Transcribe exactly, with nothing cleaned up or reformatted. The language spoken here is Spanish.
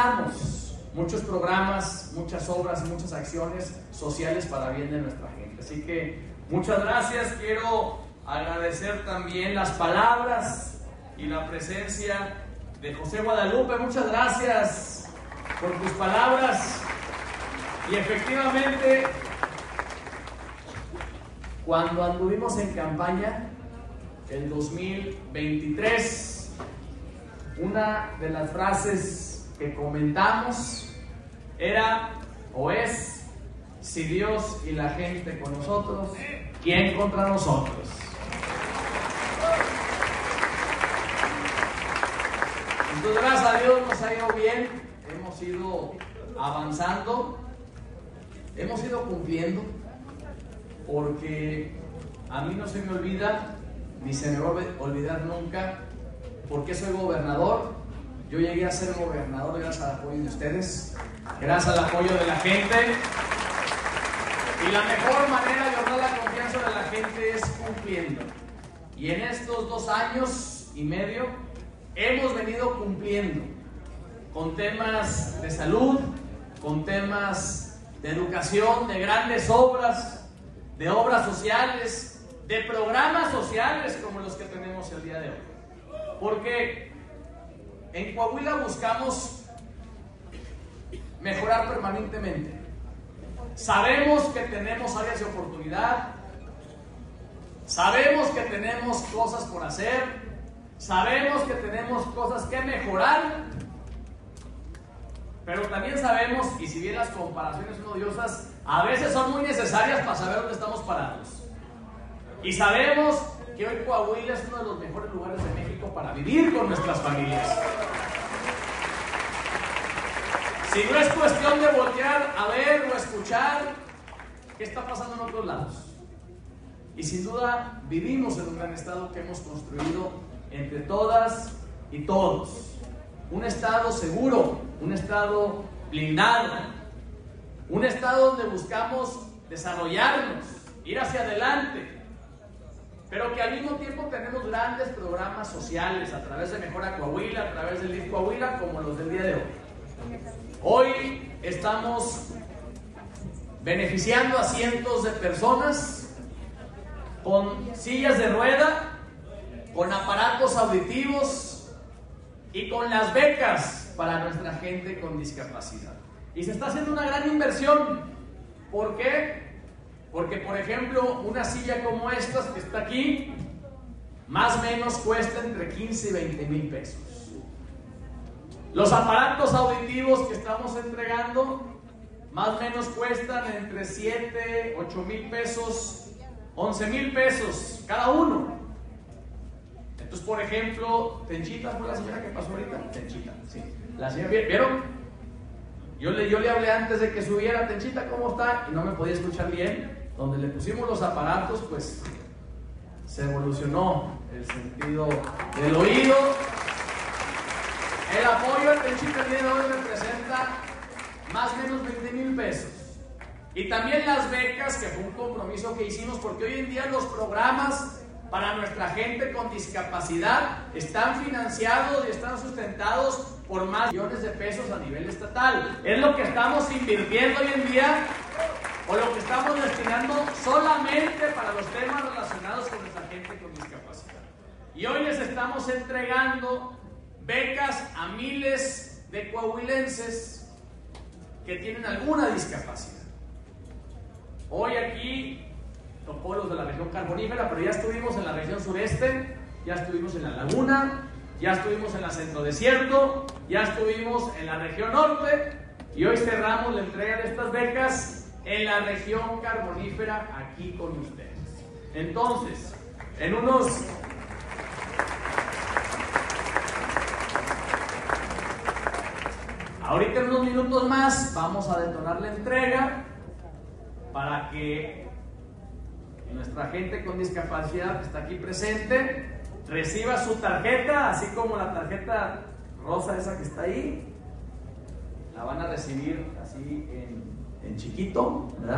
realizamos muchos programas, muchas obras, muchas acciones sociales para bien de nuestra gente. Así que muchas gracias. Quiero agradecer también las palabras y la presencia de José Guadalupe. Muchas gracias por tus palabras. Y efectivamente, cuando anduvimos en campaña el dos mil veintitrés, una de las frases que comentamos era o es: si Dios y la gente con nosotros, ¿quién contra nosotros? Entonces, gracias a Dios nos ha ido bien, hemos ido avanzando, hemos ido cumpliendo, porque a mí no se me olvida, ni se me va a olvidar nunca, porque soy gobernador. Yo llegué a ser gobernador gracias al apoyo de ustedes, gracias al apoyo de la gente, y la mejor manera de honrar la confianza de la gente es cumpliendo. Y en estos dos años y medio hemos venido cumpliendo con temas de salud, con temas de educación, de grandes obras, de obras sociales, de programas sociales como los que tenemos el día de hoy. Porque en Coahuila buscamos mejorar permanentemente. Sabemos que tenemos áreas de oportunidad, sabemos que tenemos cosas por hacer, sabemos que tenemos cosas que mejorar, pero también sabemos, y si bien las comparaciones son odiosas, a veces son muy necesarias para saber dónde estamos parados. Y sabemos que hoy Coahuila es uno de los mejores lugares de México para vivir con nuestras familias. Si no es cuestión de voltear a ver o escuchar qué está pasando en otros lados. Y sin duda vivimos en un gran estado que hemos construido entre todas y todos. Un estado seguro, un estado blindado, un estado donde buscamos desarrollarnos, ir hacia adelante, pero que al mismo tiempo tenemos grandes programas sociales a través de Mejora Coahuila, a través del D I F Coahuila, como los del día de hoy. Hoy estamos beneficiando a cientos de personas con sillas de rueda, con aparatos auditivos y con las becas para nuestra gente con discapacidad. Y se está haciendo una gran inversión. ¿Por qué? Porque, por ejemplo, una silla como esta que está aquí, más o menos cuesta entre quince y veinte mil pesos. Los aparatos auditivos que estamos entregando, más o menos cuestan entre siete, ocho mil pesos, once mil pesos cada uno. Entonces, por ejemplo, Tenchita fue la señora que pasó ahorita. Tenchita, sí. La señora, ¿vieron? Yo le, yo le hablé antes de que subiera. Tenchita, ¿cómo está? Y no me podía escuchar bien. Donde le pusimos los aparatos, pues se evolucionó el sentido del oído. El apoyo al Tenchita el día de hoy representa más o menos veinte mil pesos. Y también las becas, que fue un compromiso que hicimos, porque hoy en día los programas para nuestra gente con discapacidad están financiados y están sustentados por más millones de pesos a nivel estatal. Es lo que estamos invirtiendo hoy en día, o lo que estamos destinando solamente para los temas relacionados con nuestra gente con discapacidad. Y hoy les estamos entregando becas a miles de coahuilenses que tienen alguna discapacidad. Hoy aquí tocó los de la región carbonífera, pero ya estuvimos en la región sureste, ya estuvimos en la laguna, ya estuvimos en la centro desierto, ya estuvimos en la región norte, y hoy cerramos la entrega de estas becas en la región carbonífera aquí con ustedes. Entonces, en unos ahorita en unos minutos más vamos a detonar la entrega para que nuestra gente con discapacidad que está aquí presente reciba su tarjeta, así como la tarjeta rosa esa que está ahí. La van a recibir así en, en chiquito, ¿verdad?